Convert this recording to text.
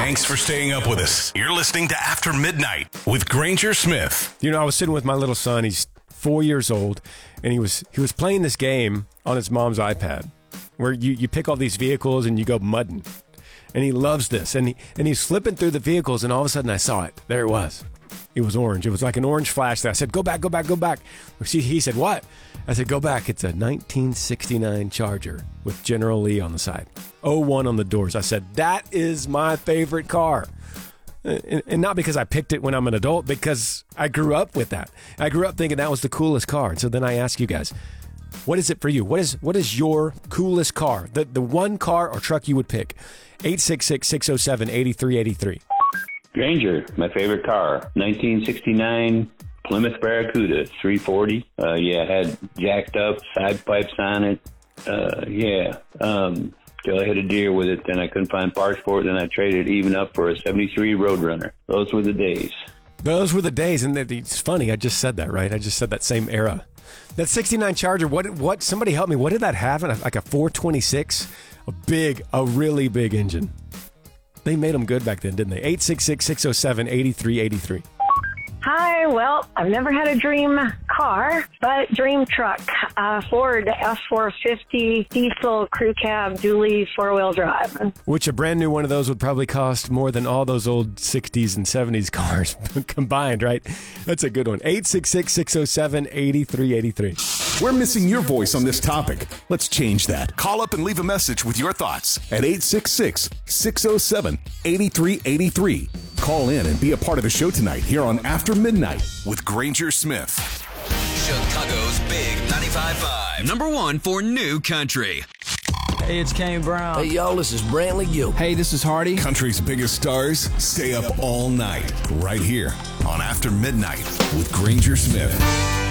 Thanks for staying up with us. You're listening to After Midnight with Granger Smith. You know, I was sitting with my little son. He's 4 years old, and he was playing this game on his mom's iPad where you pick all these vehicles and you go mudding. And he loves this. And he's flipping through the vehicles, and all of a sudden I saw it. There it was. It was orange. It was like an orange flash. I said, go back, go back, go back. He said, what? I said, go back. It's a 1969 Charger with General Lee on the side. 01 on the doors. I said, that is my favorite car. And not because I picked it when I'm an adult, because I grew up with that. I grew up thinking that was the coolest car. And so then I ask you guys, what is it for you? What is your coolest car? The one car or truck you would pick? 866-607-8383. Granger, my favorite car, 1969 Plymouth Barracuda, 340. Had jacked up side pipes on it. Till I hit a deer with it, then I couldn't find parts for it, then I traded it even up for a 73 Roadrunner. Those were the days. Those were the days, and it's funny, I just said that, right? I just said that same era. That 69 Charger, what? Somebody help me, what did that have? Like a 426? A really big engine. They made them good back then, didn't they? 866-607-8383. Hi, well, I've never had a dream car, but dream truck. Ford F-450 diesel crew cab dually four-wheel drive. Which a brand new one of those would probably cost more than all those old 60s and 70s cars combined, right? That's a good one. 866-607-8383. We're missing your voice on this topic. Let's change that. Call up and leave a message with your thoughts at 866-607-8383. Call in and be a part of the show tonight here on After Midnight with Granger Smith. Chicago's Big 95.5. Number one for new country. Hey, it's Kane Brown. Hey, y'all, this is Brantley Gill. Hey, this is Hardy. Country's biggest stars stay up all night right here on After Midnight with Granger Smith.